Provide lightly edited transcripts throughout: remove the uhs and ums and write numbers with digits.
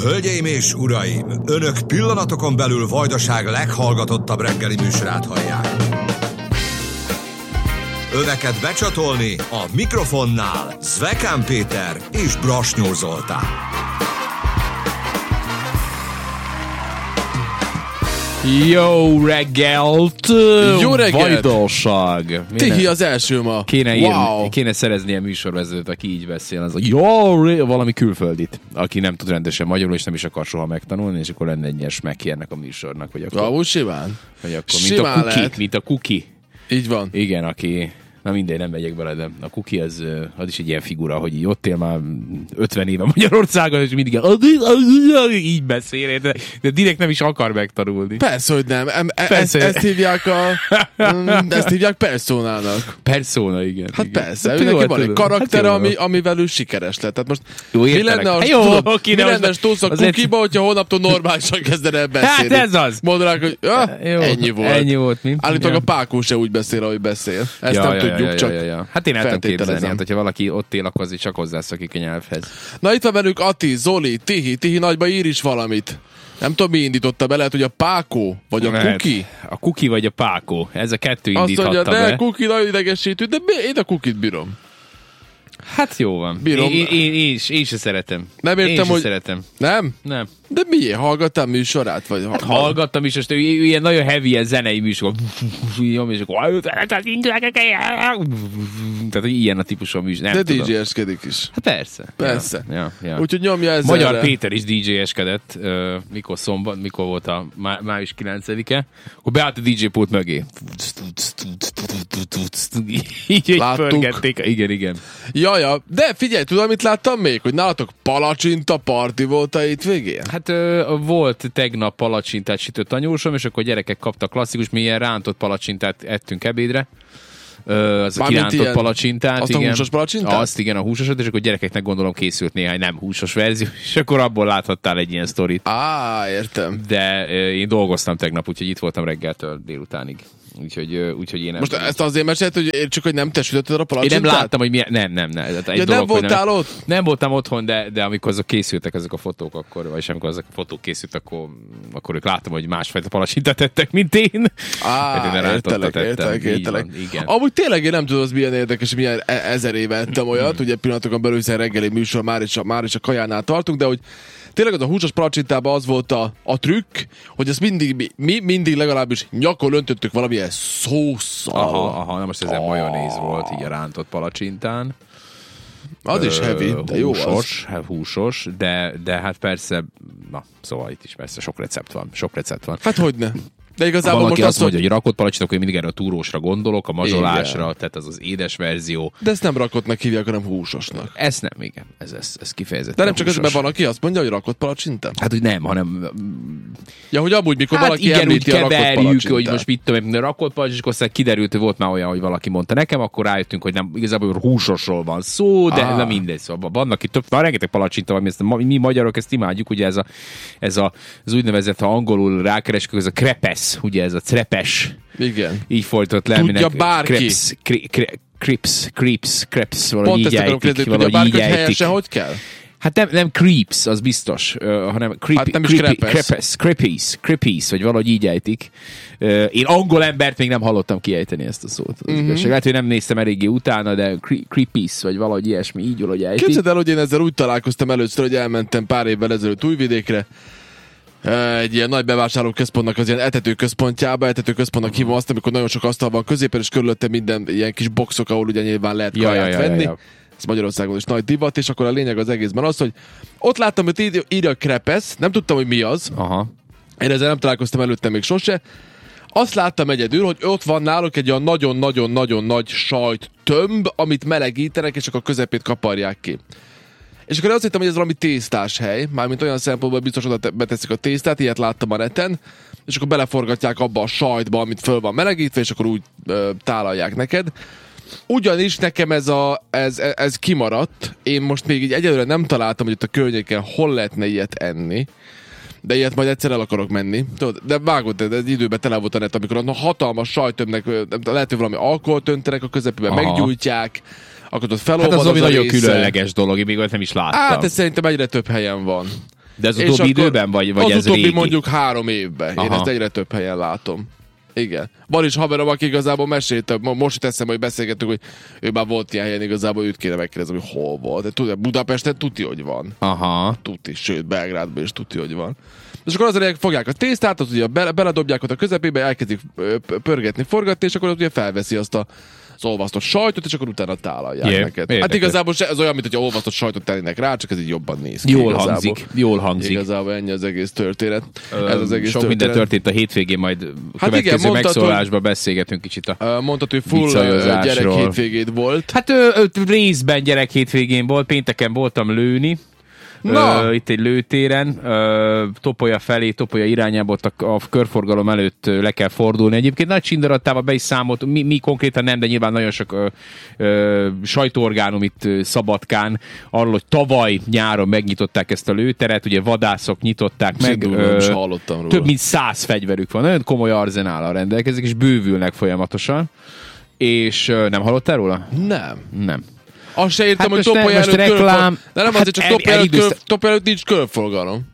Hölgyeim és uraim, önök pillanatokon belül Vajdaság leghallgatottabb reggeli műsorát hallják. Önöket becsatolni a mikrofonnál Zvekán Péter és Brasnyó Zoltán. Jó reggelt! Jó reggelt! Vajdaság! Tihi az első ma. Kéne szerezni ilyen műsorvezetőt, aki így beszél. Az valami külföldit, aki nem tud rendesen magyarul, és nem is akar soha megtanulni, és akkor lenne egy ilyen smekki a műsornak. Hogy akkor, simán. Hogy akkor, Simán mint a Kuki. Így van. Igen, aki... Na mindegy, nem megyek bele, de a Kuki az is egy ilyen figura, hogy így ott él már 50 éve Magyarországon, és mindig így beszél, de direkt nem is akar megtanulni. Persze, hogy nem. Ezt hívják personának. Persona, igen. Hát igen. persze, neki van egy karakter, amivel ő sikeres lett. Tehát most mi lenne a stósz a Kukiba, hogyha holnaptól normálisan kezdene el beszélni? Hát ez az. Mondanák, hogy ennyi volt. Mi? Állítólag a Pákó se úgy beszél, ahogy beszél. Ezt nem tudjuk, csak hát én el tudom képzelni, hát, hogyha valaki ott él, akkor azért csak hozzászokik a nyelvhez. Na itt van velünk Ati, Zoli, Tihi nagyba ír is valamit. Nem tudom, mi indította be, lehet, hogy a Pákó, vagy a Kuki? A Kuki vagy a Pákó, ez a kettő indíthatta be. Azt mondja, de Kuki nagyon idegesítő, de én a Kukit bírom. Hát jó van. Bírom. Én se szeretem. Nem értem, hogy... szeretem. Nem? Nem. De miért? Hallgattál műsorát? Vagy hát hallgattam is, és ilyen nagyon heavy, ilyen zenei műsor. És akkor... Tehát ilyen a típusú műsor. De DJ-eskedik is. Hát persze. Ja. Úgyhogy nyomja ezzel. Magyar Péter is DJ-eskedett. Mikor volt a május 9-e? Akkor beállt a DJ pult mögé. Így pörgették. Igen. Ja, de figyelj, tudod, mit láttam még? Hogy nálatok palacsinta parti volt a itt végén? Hát volt tegnap palacsintát sütött anyósom, és akkor gyerekek kaptak klasszikus, mi ilyen rántott palacsintát ettünk ebédre. Az a kirántott palacsintát. Azt igen. A húsos palacsintát? Azt igen, a húsosat, és akkor gyerekeknek gondolom készült néhány nem húsos verzió, és akkor abból láthattál egy ilyen sztorit. Értem. De én dolgoztam tegnap, úgyhogy itt voltam reggeltől délutánig. Úgyhogy én nem... Most ezt azért mesélt, hogy csak hogy nem te sütötted a palacsintát? Én nem láttam, hogy milyen... Nem. Nem voltál ott? Nem voltam otthon, de amikor azok készültek ezek a fotók, akkor, vagy amikor azok a fotók készültek, akkor ők láttam, hogy másfajta palacsintát tettek, mint én. Értelek. Amúgy tényleg én nem tudom, az milyen érdekes, hogy milyen 1000 éve ettem olyat, ugye pillanatokon belül, hiszen reggeli műsor, már is a kajánál tartunk, de hogy tényleg az a húsos palacsintában az volt a trükk, hogy ezt mindig legalábbis nyakon öntöttük valamilyen szószal. Aha, most ez egy majonéz volt így a rántott palacsintán. Az is heavy, de jó húsos, de hát persze, na, szóval itt is persze sok recept van. Hát hogyne. De igazából valaki most azt mondja, hogy rakott palacsinta, akkor én mindig erre a túrósra gondolok, a mazsolásra, igen. Tehát az édes verzió. De ezt nem rakottnak hívják, hanem húsosnak. Ezt nem, igen. Ez kifejezetten de nem csak azért, mert van, aki azt mondja, hogy rakott palacsinta? Hát, hogy nem, hanem... Ja, hogy amúgy, mikor hát valaki igen, említi a rakott palacsintát. Hogy most mit tudom, rakott palacsint, és aztán kiderült, hogy volt már olyan, hogy valaki mondta nekem, akkor rájöttünk, hogy nem igazából húsosról van szó, de nem mindegy. Szóval vannak itt rengeteg palacsinta, ami mi magyarok ezt imádjuk, ugye ez az úgynevezett, ha angolul rákeresünk, ez a krepesz, ugye ez a crepes. Igen. Így folytott le, tudja bárki. Creeps, valahogy így ejtik. Tudja bárki, hogy helyesen hogy kell? Hát nem creeps, az biztos, hanem creepies, vagy valahogy így ejtik. Én angol embert még nem hallottam kiejteni ezt a szót. Lehet, hogy nem néztem eléggé utána, de creepies, vagy valahogy ilyesmi, így valahogy ejtik. Képzeld el, hogy én ezzel úgy találkoztam először, hogy elmentem pár évvel ezelőtt Újvidékre, egy ilyen nagy bevásárlóközpontnak az ilyen etetőközpontnak hívom azt, amikor nagyon sok asztal van középen, és körülötte minden ilyen kis boxok, ahol ugye nyilván lehet kaját venni. Ez Magyarországon is nagy divat, és akkor a lényeg az egészben az, hogy ott láttam, hogy írja krepesz, nem tudtam, hogy mi az. Aha. Én ezzel nem találkoztam előtte még sose. Azt láttam egyedül, hogy ott van náluk egy olyan nagyon-nagyon-nagyon nagy sajttömb, amit melegítenek, és akkor közepét kaparják ki. És akkor azt hittem, hogy ez valami tésztás hely, mármint olyan szempontból biztos oda beteszik a tésztát, ilyet láttam a neten, és akkor beleforgatják abba a sajtba, amit föl van melegítve, és akkor úgy tálalják neked. Ugyanis nekem ez kimaradt, én most még így egyelőre nem találtam, hogy itt a környéken hol lehetne ilyet enni, de ilyet majd egyszer el akarok menni. Tudod, de vágod, de ez időben tele volt a net, amikor a hatalmas sajttömbnek lehet, hogy valami alkoholt öntenek a közepében, meggyújtják, akkor ott felolvad hát az az a nagyon része. Különleges dolog, még nem is láttam. Hát ez szerintem egyre több helyen van. De ez utóbbi időben, vagy az ez utóbbi régi? mondjuk 3 évben. Én ezt egyre több helyen látom. Igen. Van is haverom, aki igazából mesélte, most teszem, hogy beszélgetünk, hogy ő már volt ilyen helyen, igazából őt kéne megkérdezni, hogy hol volt. De Budapesten tuti, hogy van. Aha. Tuti, sőt, Belgrádban is tuti, hogy van. És akkor azért fogják a tésztát, az ugye beledobják ott a közepébe, elkezdik pörgetni, forgatni, és akkor ott ugye felveszi azt az olvasztott sajtot, és akkor utána tálalják neked. Érdekes. Hát igazából ez olyan, mint hogy olvasztott sajtot tennének rá, csak ez így jobban néz ki. Jól hangzik. Igazából ennyi az egész történet. Ez az egész sok minden történt a hétvégén, majd következő megszólásban beszélgetünk kicsit mondtad, hogy full gyerek hétvégéd volt. Hát részben gyerek hétvégén volt, pénteken voltam lőni. Itt egy lőtéren, Topolya felé, Topolya irányába a körforgalom előtt le kell fordulni. Egyébként nagy csindaratával be is számolt, mi konkrétan nem, de nyilván nagyon sok sajtóorgánum itt Szabadkán arról, hogy tavaly nyáron megnyitották ezt a lőteret, ugye vadászok nyitották meg. Több mint 100 fegyverük van, nagyon komoly arzenállal rendelkezik, és bővülnek folyamatosan. És nem hallottál róla? Nem. Azt se értem, hogy Topolya előtt reklám. De nem azért, csak Topolya előtt nincs körforgalom.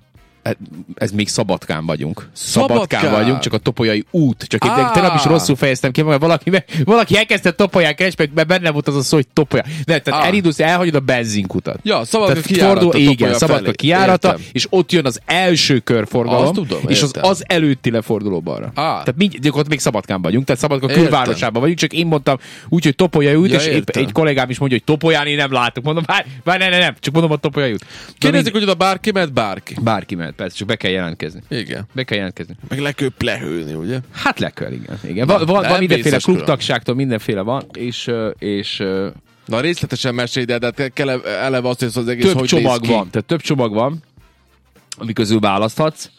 Ez még Szabadkán vagyunk. Szabadkán vagyunk, csak a Topolyai út. Csak én tegnap is rosszul fejeztem ki, mert valaki elkezdett Topolyán keresni, mert benne volt az a szó, hogy Topolya. De tehát elindulsz, elhagyod a benzinkutat. Ja, Szabadka kijárata. Igen, Szabadka kijárata, és ott jön az első körforgalom, tudom, és az előtti leforduló balra. Tehát ott még Szabadkán vagyunk, tehát Szabadka külvárosában vagyunk, csak én mondtam úgy, hogy Topolyai út, és egy kollégám is mondja, hogy Topolyán én nem látok. Mondom, nem, csak mondom a Topolyai út. Kérdezik, hogy oda bárki mehet, bárki mehet, persze, csak be kell jelentkezni. Igen. Be kell jelentkezni. Meg le kell plehőni, ugye? Hát le kell, igen. Van mindenféle klubtagságtól, mindenféle van, és na részletesen mesélj, de hát eleve azt, hogy az egész hogy csomag van. Tehát több csomag van, ami közül választhatsz.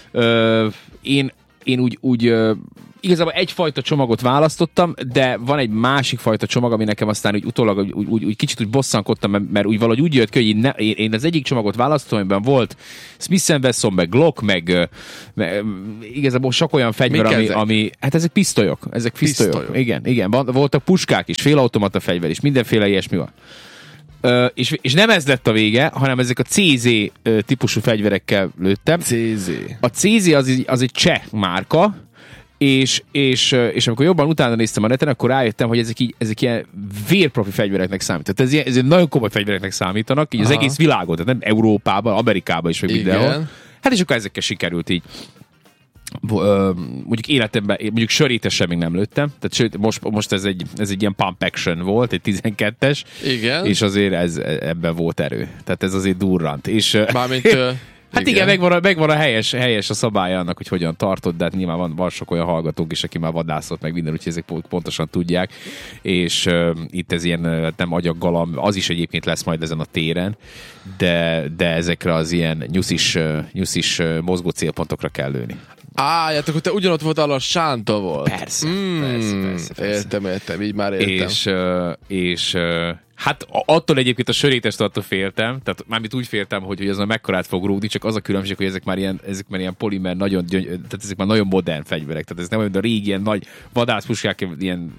Én úgy igazából egyfajta csomagot választottam, de van egy másik fajta csomag, ami nekem aztán úgy utólag úgy kicsit úgy bosszankodtam, mert úgy valahogy úgy jött ki, hogy én az egyik csomagot választottam, amiben volt Smith & Wesson, meg Glock, meg igazából sok olyan fegyver, ami hát ezek pisztolyok. Igen. Voltak puskák is, félautomata fegyver is, mindenféle ilyesmi van. És nem ez lett a vége, hanem ezek a CZ típusú fegyverekkel lőttem. A CZ az egy cseh márka, és amikor jobban utána néztem a neten, akkor rájöttem, hogy ezek ilyen vérprofi fegyvereknek számítanak. Tehát ez nagyon komoly fegyvereknek számítanak, így az egész világon, tehát nem Európában, Amerikában is, vagy mindenhol. Hát és akkor ezekkel sikerült így. Mondjuk életemben, mondjuk sörétesen még nem lőttem, tehát most ez egy ilyen pump action volt, egy 12-es, igen. És azért ebben volt erő. Tehát ez azért durrant. És mármint hát igen, megvan a helyes a szabálya annak, hogy hogyan tartod, de hát nyilván van sok olyan hallgatók is, aki már vadászott meg minden, úgyhogy ezek pontosan tudják, és itt ez ilyen nem agyaggalam, az is egyébként lesz majd ezen a téren, de ezekre az ilyen nyuszis mozgó célpontokra kell lőni. Hát akkor te ugyanott voltál, a Sánta volt. Persze. Értem, így már értem. És hát attól egyébként a sörétestől attól féltem, tehát mármint úgy féltem, hogy ez a mekkorát fog rúgni, csak az a különbség, hogy ezek már ilyen polimer, tehát ezek már nagyon modern fegyverek, tehát ez nem olyan, de a régi ilyen nagy vadászpuskák, ilyen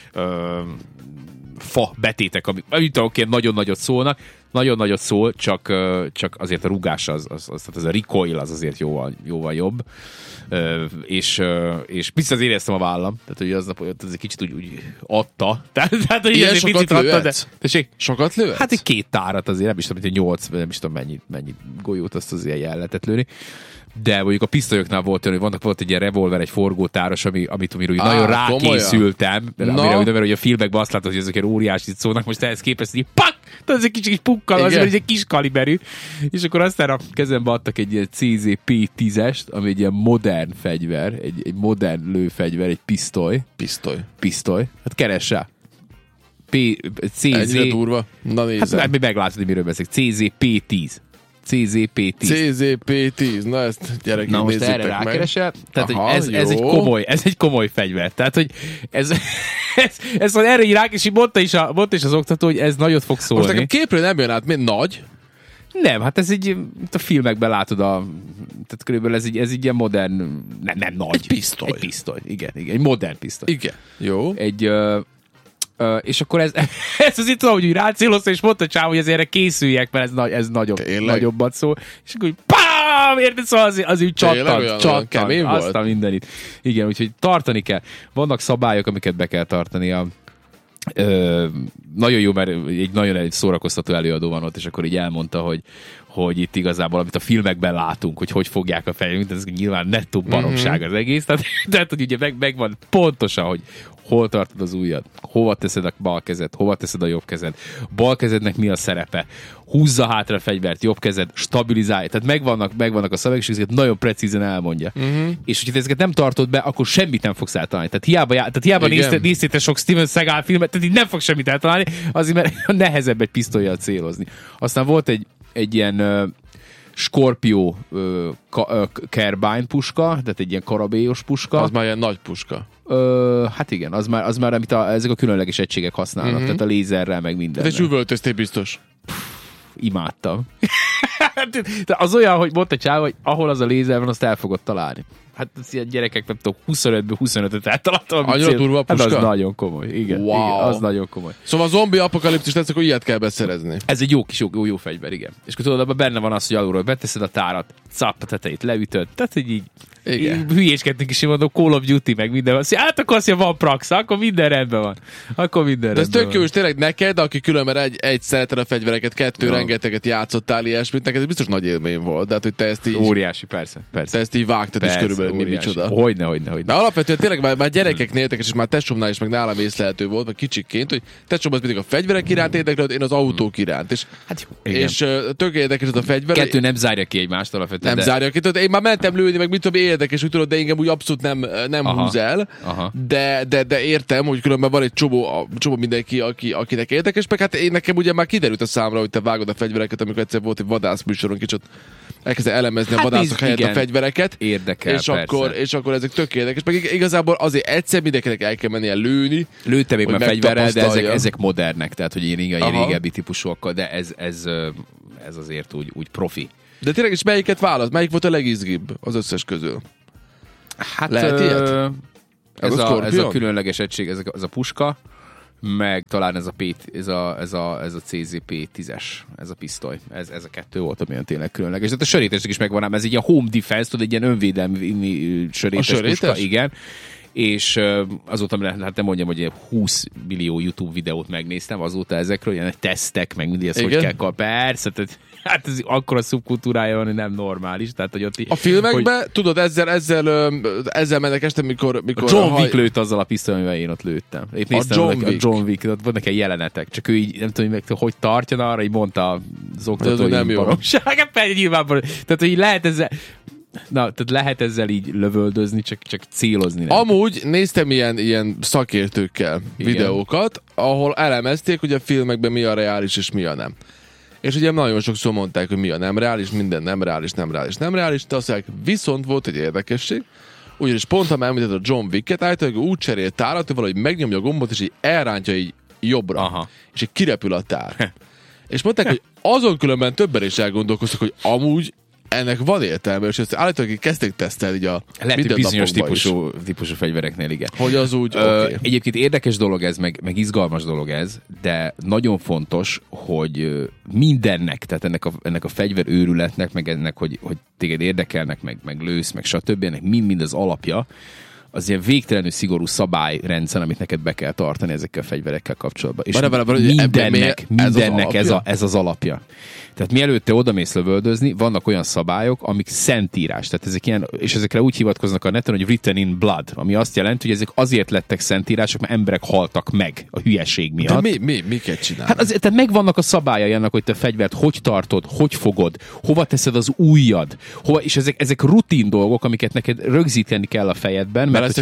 fa betétek, amit nagyon nagyot szólnak, nagyon nagyot szól, csak azért a rúgás tehát ez a recoil az azért jóval jobb. És biztos éreztem a vállam, tehát hogy aznap ez egy kicsit úgy adta. Tehát hogy ilyen sokat lőhetsz? Sokat lőhetsz? Hát egy 2 tárat azért, nem is tudom, hogy 8, nem is tudom mennyi golyót azt azért el lehetett lőni. De mondjuk a pisztolyoknál volt olyan, hogy volt egy ilyen revolver, egy forgótáros, amiről nagyon rákészültem, amire hogy a filmekben azt látod, hogy ezek ilyen óriásit szólnak, most ehhez képest, hogy pak! Tehát ez egy kicsit pukkal, az egy kis kaliberű. És akkor aztán a kezembe adtak egy ilyen CZ-P10-est, ami egy ilyen modern fegyver, egy modern lőfegyver, egy pisztoly. Hát keress rá. CZ... Ennyire durva. Na nézzem. Hát meglátod, hogy miről beszélek. CZ-P10. CZ-P10, na ezt gyerekek na most erre rákeresel, tehát hogy ez egy komoly fegyver. Tehát, hogy ez van erre így rák, és így mondta is az oktató, hogy ez nagyot fog szólni. Most nekem képről nem jön át, mint nagy. Nem, hát ez így, a filmekben látod tehát körülbelül ez így ilyen modern, nem nagy. Egy pisztoly. Igen, egy modern pisztoly. Igen, jó. És akkor ez azért tudom, hogy úgy rácélozta, és mondta Csáv, hogy ezért készüljek, mert ez nagyobbat szól. És akkor úgy Érted? Szóval az úgy csattant. Kemény volt. Azt a mindenit. Igen, úgyhogy tartani kell. Vannak szabályok, amiket be kell tartani. Nagyon jó, mert egy nagyon szórakoztató előadó van ott, és akkor így elmondta, hogy itt igazából, amit a filmekben látunk, hogy fogják a fejét, ez nyilván nettó baromság az egész. Tehát hogy ugye megvan pontosan, hogy hol tartod az ujjad, hova teszed a bal kezed, hova teszed a jobb kezed, bal kezednek mi a szerepe, húzza hátra a fegyvert, jobb kezed, stabilizálja. Tehát megvannak a szavak, és ezeket nagyon precízen elmondja. És hogyha ezeket nem tartod be, akkor semmit nem fogsz eltalálni. Tehát hiába néztél sok Steven Seagal filmet, tehát így nem fogsz semmit eltalálni, azért mert nehezebb egy pisztollyal célozni. Aztán volt egy ilyen Scorpio carbine puska, tehát egy ilyen karabélyos puska. Az már ilyen nagy puska. Hát igen, az már amit ezek a különleges egységek használnak, tehát a lézerrel meg minden. És üvöltöztél biztos. Imádtam. Az olyan, hogy mondta Csáv, hogy ahol az a lézer van, azt el fogod találni. Hát az ilyen gyerekek, nem tudom, 25-ből 25-öt eltaláltam. Annyira durva a puska? Hát az nagyon komoly. Igen, wow. Igen, az nagyon komoly. Szóval a zombi apokalipszis lesz, akkor ilyet kell beszerezni. Ez egy jó kis jó fegyver, igen. És akkor tudod, abban benne van az, hogy alulról beteszed a tárat, a tetejét leütöd, tehát így hülyéskedtünk is, én mondom, Call of Duty, meg minden van. Hát akkor azt mondja, van praxa, akkor minden rendben van. De ez tök jó, és tényleg neked, aki különben egy szereted a fegyvereket, kettő rengeteget játszottál ilyesmit, neked ez biztos nagy élmény volt. De hát, hogy te ezt így... Óriási, persze. Te ezt így vágtad is körülbelül, mi micsoda. Hogyne. De alapvetően tényleg már gyerekeknél érdekes, és már testsomnál is, meg nálam észlelhető volt, meg kicsikként, hogy testsomban az mindig a fegyverek iránt érdeklődött, én az autók iránt. És tök érdekes ez a fegyver. Kettő nem zárja ki egymást alapvetően. Nem zárja ki. Én már mentem lőni, meg mit tudom, érdekes, hogy tudod, de engem úgy abszolút nem húz el. De értem, hogy különben van egy csomó mindenki, akinek érdekes, meg hát én nekem ugye már kiderült a számra, hogy te vágod a fegyvereket, amikor egyszer volt egy vadászműsoron, kicsit elkezdte elemezni a vadászok helyett a fegyvereket. Érdekel, és akkor ezek tök érdekes. Meg igazából azért egyszer mindenkinek el kell mennie lőni. Lőttem még már fegyverrel, de ezek modernek, tehát hogy ilyen régebbi típusúakkal, de ez azért úgy profi. De tényleg is melyiket választ? Melyik volt a legizgibb az összes közül? Hát lehet ilyet? Ez a különleges egység, ez a puska, meg talán ez a CZP-10-es, ez a pisztoly. Ez a kettő volt, amilyen tényleg különleges. Tehát a sörítesnek is megvan, ám ez egy ilyen home defense, tudod, egy ilyen önvédelmi sörétes puska, igen. És azóta, hát nem mondjam, hogy 20 millió YouTube videót megnéztem azóta ezekről, ilyen tesztek, meg mindig ezt hogy kell persze, tehát hát ez akkora szubkultúrája van, hogy nem normális. Tehát, hogy ott a filmekben, tudod, ezzel mennek este, mikor John Wick lőtt azzal a pisztoly, amivel én ott lőttem. Épp néztem, a John Wick, ott vannak egy jelenetek, csak ő így, nem tudom, hogy tartja arra, így mondta az oktatói baromság. Tehát, hogy lehet ezzel így lövöldözni, csak célozni nem. Amúgy néztem ilyen szakértőkkel videókat, ahol elemezték, hogy a filmekben mi a reális és mi a nem. És ugye nagyon sokszor mondták, hogy mi a nem reális, minden nem reális, de azt mondják, viszont volt egy érdekesség, ugyanis pont, ha említett a John Wicket, általában úgy cserél tárat, hogy valahogy megnyomja a gombot, és így elrántja így jobbra, és így kirepül a tár. És mondták, hogy azon különben többen is elgondolkoztak, hogy amúgy ennek van értelme, és ezt állítólag kezdték tesztelni így a bizonyos típusú fegyvereknél, igen. Hogy az úgy, okay. Egyébként érdekes dolog ez, meg izgalmas dolog ez, de nagyon fontos, hogy mindennek, tehát ennek a fegyverőrületnek, meg ennek, hogy téged érdekelnek, meg lősz, meg stb. Ennek mind az alapja, az ilyen végtelenül szigorú szabályrendszer, amit neked be kell tartani ezekkel a fegyverekkel kapcsolatban. És mindennek ez az alapja. Tehát mielőtt te odamész lövöldözni, vannak olyan szabályok, amik szentírás. Tehát ezek ilyen, és ezekre úgy hivatkoznak a neten, hogy written in blood, ami azt jelenti, hogy ezek azért lettek szentírások, mert emberek haltak meg a hülyeség miatt. De miket csinálnak? Hát azért, tehát megvannak a szabályai annak, hogy te a fegyvert hogy tartod, hogy fogod, hova teszed az ujjad, és ezek rutin dolgok, amiket neked rögzíteni kell a fejedben, mert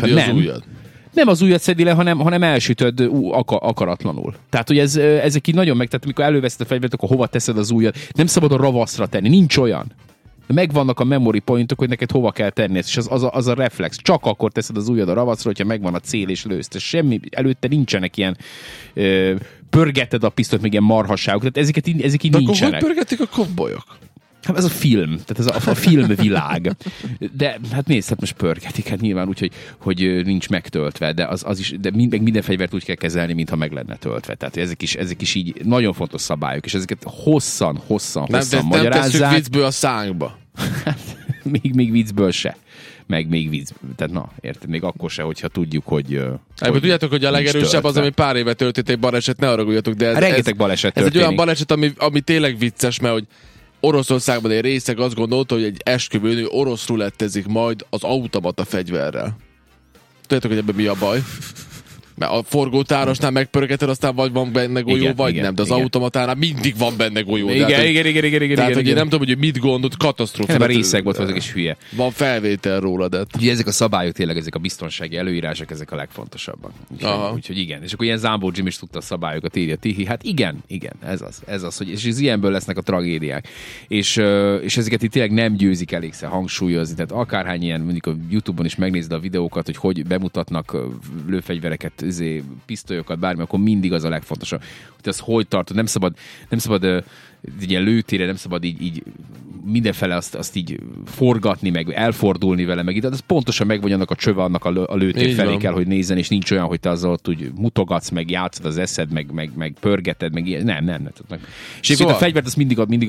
nem az ujjat szedi le, hanem elsütöd akaratlanul. Tehát, hogy ezek így nagyon tehát amikor előveszed a fegyvert, akkor hova teszed az ujjad. Nem szabad a ravaszra tenni, nincs olyan. Megvannak a memory pointok, hogy neked hova kell tenni, és az a reflex. Csak akkor teszed az ujjad a ravaszra, hogyha megvan a cél és lősz. Semmi, előtte nincsenek ilyen pörgeted a pisztolyt, még ilyen marhasságok. Tehát ezek így nincsenek. Akkor hogy pörgetik a cowboyok? Hát ez a film, tehát ez a filmvilág. De hát nézd, hát most pörgetik, hát nyilván úgy, hogy nincs megtöltve, de az is, de minden fegyvert úgy kell kezelni, mintha meg lenne töltve. Tehát ezek is így nagyon fontos szabályok, és ezeket hosszan magyarázzák. Nem tesszük viccből a szánkba. még viccből se. Meg még vicc. Tehát na, érted? Még akkor se, hogyha tudjuk, hogy tudjátok, hogy a legerősebb az, ami pár éve történt egy baleset, ne haragudjatok, de rengeteg baleset ez történik. egy olyan baleset, ami tényleg vicces, mert hogy Oroszországban egy részeg azt gondolta, hogy egy esküvőn orosz rulettezik majd az automata fegyverrel. Tudjátok, hogy ebben mi a baj? Mert a forgótárosnál megpörgeted, aztán vagy van benne golyó, igen, vagy igen, nem, de az automatánál mindig van benne golyó. Igen, tehát, hogy én nem tudom, hogy mit gondolt, katasztrófa. Nem, a részeg volt, azok is hülye. Van felvétel róla, de... Ugye ezek a szabályok tényleg, ezek a biztonsági előírások, ezek a legfontosabbak. Úgyhogy igen. És akkor ilyen Zámbó Jim is tudta a szabályokat, írja Tihi. Hát igen, ez az, hogy és ez ilyenből lesznek a tragédiák. És ezeket itt tényleg nem győzik elégszer hangsúlyozni. Tehát akárhány ilyen, mondjuk a YouTube-on is megnézed a videókat, hogy bemutatnak lőfegyvereket, pisztolyokat, bármi, akkor mindig az a legfontosabb, hogy az hogy tartod. Nem szabad ilyen lőtére, nem szabad így mindenfele azt így forgatni, meg elfordulni vele, meg itt, az pontosan megvan annak a csöve, annak a lőtér felé kell, hogy nézzen, és nincs olyan, hogy te azzal ott úgy mutogatsz, meg játszod az eszed, meg pörgeted, meg ilyen. Nem. És szóval... a fegyvert azt mindig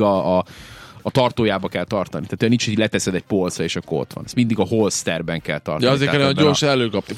a tartójába kell tartani. Tehát nincs, hogy leteszed egy polcra, és akkor ott van. Ezt mindig a holsterben kell tartani. Ja, azért kell gyors előkapni.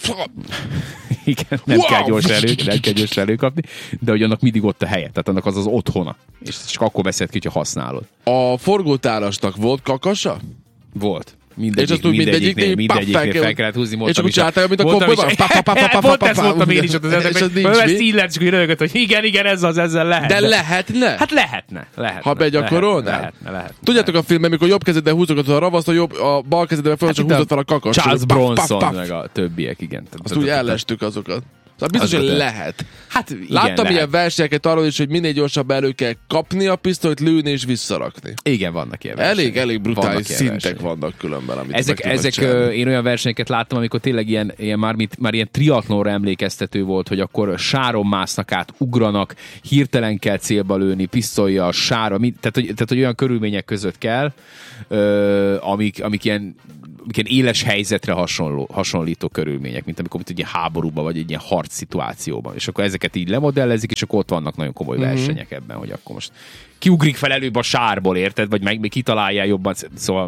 Igen, nem kell gyors előkapni, de hogy annak mindig ott a helye. Tehát annak az otthona. És csak akkor veszed ki, ha használod. A forgótárasnak volt kakasa? Volt. Mindegyiknél fel kellett húzni. És akkor csinálták, mint a kopolban. Pont ezt mondtam én is ott az ezeknek. Ezt így lehet, csak úgy rögött, hogy igen, ezzel lehet. De lehetne? Hát lehetne. Ha begyakorolnál? Lehetne. Tudjátok a filmben, amikor jobb kezeddel húzogatod a ravaszt, a bal kezeddel fel, csak húzott fel a kakast. Charles Bronson, meg a többiek, igen. Azt úgy ellestük azokat. Szóval biztos, hogy lehet. Hát igen, láttam ilyen versenyeket arról is, hogy minél gyorsabb elő kell kapni a pisztolyt, lőni és visszarakni. Igen, vannak ilyen versenyek. Elég brutális szintek vannak különben, amit ezek én olyan versenyeket láttam, amikor tényleg ilyen már ilyen triatlonra emlékeztető volt, hogy akkor sáron másznak át, ugranak, hirtelen kell célba lőni, pisztollyal, sára, tehát hogy olyan körülmények között kell, amik ilyen éles helyzetre hasonlító körülmények, mint amikor egy ilyen háborúban, vagy egy ilyen harc szituációban. És akkor ezeket így lemodellezik, és akkor ott vannak nagyon komoly versenyek ebben, hogy akkor most kiugrik fel előbb a sárból, érted? Vagy meg kitalálják jobban. Szóval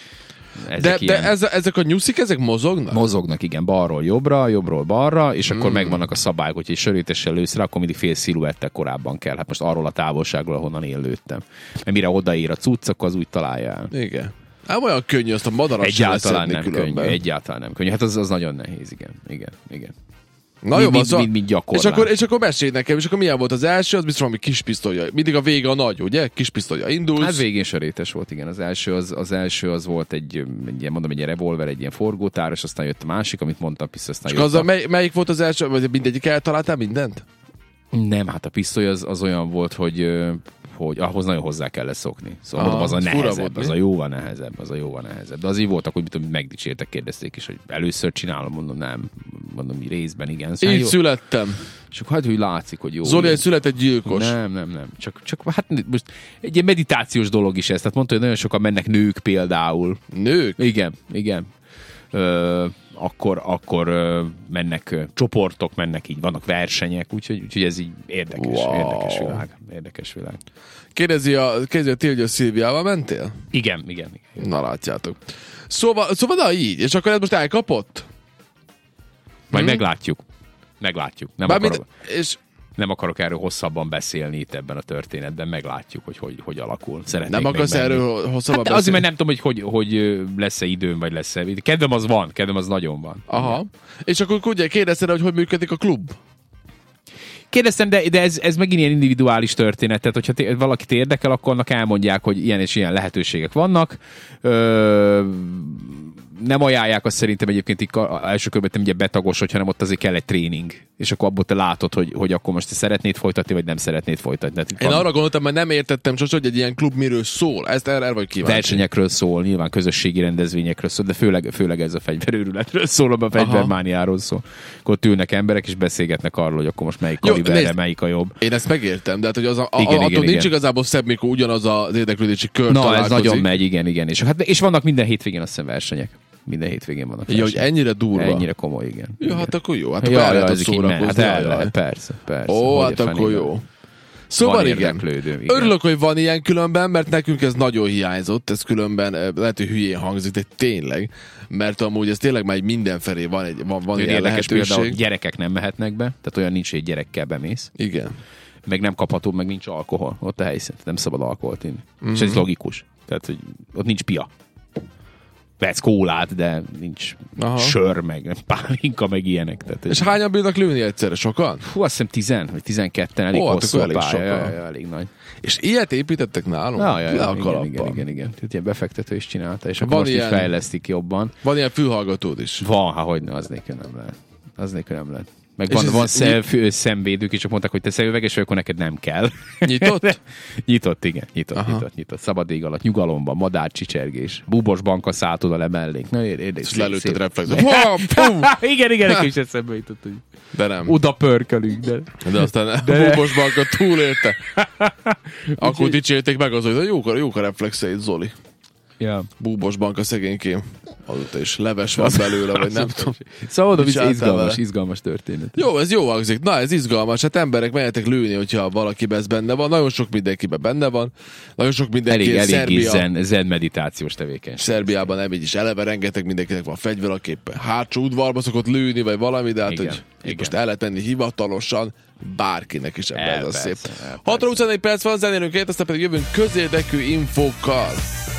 ezek a nyuszik, ezek mozognak? Mozognak, igen, balról jobbra, jobbról balra, és akkor megvannak a szabályok, hogy egy sörétessel lősz rá, akkor mindig fél sziluettel korábban kell. Hát most arról a távolságról, ahonnan én lőttem. Mert mire odaér a cucc, akkor az úgy találja el. Igen. Hát olyan könnyű azt a madarat egyáltalán nem könnyű. Egyáltalán nem könnyű. Hát az nagyon nehéz, igen. Na jó, mind gyakorlás. És akkor mesélj nekem, és akkor milyen volt az első, az biztos valami kis pisztolya. Mindig a vége a nagy, ugye? Kis pisztolya indulsz. Hát végén sörétes volt, igen. Az első az volt egy ilyen revolver, egy ilyen forgótáros, aztán jött a másik, amit mondtam, aztán jött a... melyik volt az első, vagy mindegyik eltaláltál mindent? Nem, hát a pisztoly az olyan volt, hogy ahhoz nagyon hozzá kell szokni. Szóval mondom, az a nehezebb, az a jóval nehezebb. De az így voltak, hogy megdicsértek, kérdezték is, hogy először csinálom, mondom, részben igen. Szóval így születtem. És akkor hogy látszik, hogy jó. Zoli egy született gyilkos. Nem. Csak hát most egy ilyen meditációs dolog is ez. Tehát mondta, hogy nagyon sokan mennek nők például. Nők? Igen. Akkor mennek csoportok, mennek így, vannak versenyek, úgyhogy ez így érdekes világ. Kérdezi a ti, hogy a Szilviával mentél? Igen. Na látjátok. Szóval na így, és akkor ez most elkapott? Majd meglátjuk. Nem akarok erről hosszabban beszélni itt ebben a történetben, meglátjuk, hogy alakul. Nem akarsz erről hosszabban beszélni? Azért, mert nem tudom, hogy lesz-e időm, vagy lesz-e. Kedvem az nagyon van. Aha. És akkor ugye kérdezted, hogy működik a klub? Kérdeztem, de ez megint ilyen individuális történet, tehát hogyha valakit érdekel, akkor annak elmondják, hogy ilyen és ilyen lehetőségek vannak. Nem ajánlják azt szerintem egyébként így első körben nem ugye betagos, hanem ott azért kell egy tréning. És akkor abból te látod, hogy akkor most te szeretnéd folytatni, vagy nem szeretnéd folytatni. Én arra gondoltam, mert nem értettem sose, hogy egy ilyen klub miről szól. Ezt erre vagy kíváncsi. Versenyekről szól, nyilván közösségi rendezvényekről szól, de főleg ez a fegyverőrületről szól, a fegyvermániáról szól. Akkor ott ülnek emberek, és beszélgetnek arról, hogy akkor most melyik kaliberre, melyik a jobb. Én ezt megértem, de hát, hogy attól nincs igazából szebb, mikor ugyanaz az érdeklődési kör találkozik. Ez nagyon megy, igen. És vannak minden hétvégén azt hiszem versenyek. Minden hétvégén vannak. Ja, hogy ennyire durva. Ennyire komoly, igen. Ja, hát akkor jó. Hát akkor el lehet szórakozni. Persze. Ó, hát akkor jó. Szóval van igen. érdeklődő. Igen. Örülök, hogy van ilyen különben, mert nekünk ez nagyon hiányzott, ez különben lehet, hogy hülyén hangzik, de tényleg, mert amúgy ez tényleg már mindenfelé van ilyen érdekes például, lehetőség. gyerekek nem mehetnek be, tehát olyan nincs, hogy egy gyerekkel bemész. Igen. Meg nem kapható, meg nincs alkohol ott a helyszínen, nem szabad alkoholt inni. És ez logikus. Tehát, hogy ott nincs pia. Vehetsz kólát, de nincs sör, meg pálinka, meg ilyenek. Tehát, és hányan bírnak lőni egyszerre? Sokan? Hú, azt hiszem 10 vagy 12-en, elég hosszú a pálya. Elég nagy. És ilyet építettek nálunk? Igen. Tehát ilyen befektető is csinálta, és van akkor most ilyen... így fejlesztik jobban. Van ilyen fülhallgatód is? Van, hogyne, az nélkül nem lehet. Meg van szemvédők is, csak mondták, hogy te szemüveges vagy, akkor neked nem kell. Nyitott? Nyitott, igen. Nyitott. Szabad ég alatt, nyugalomban, madárcsicsergés. Búbos banka szállt oda le mellénk. Na, és lelőtted reflexet. Igen, nekem is eszembe jutott, hogy de nem. Oda pörkölünk, de aztán a búbos banka túlélte. Akkor dicsérték meg az, hogy jók a reflexeit, Zoli. Ja. Búbos banka szegénykém. Azóta is leves van belőle, vagy nem tudom. Szóval izgalmas történet. Jó, ez jó hangzik. Na, ez izgalmas. Hát emberek, menjetek lőni, hogyha valakiben ez benne van. Nagyon sok mindenkiben benne van. Nagyon sok mindenki. Elég zen meditációs tevékenység. Szerbiában nem így is eleve rengeteg mindenkinek van fegyver, aki éppen hátsó udvarba szokott lőni, vagy valami, de hát, igen, hogy igen. Most el lehet tenni hivatalosan bárkinek is ebben ez a szép. 6 persze. 24 perc van, zenélünk 2, aztán pedig jövünk közérdekű infókkal.